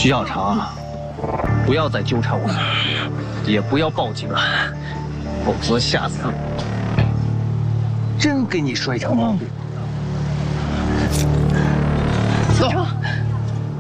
徐小长，不要再纠缠我了，也不要报警了，否则下次真给你摔成毛病。 小程，